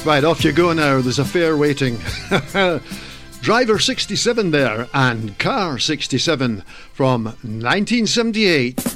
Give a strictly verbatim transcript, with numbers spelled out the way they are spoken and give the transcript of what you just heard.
Right, off you go now. There's a fare waiting. Driver sixty-seven there, and Car sixty-seven from nineteen seventy-eight.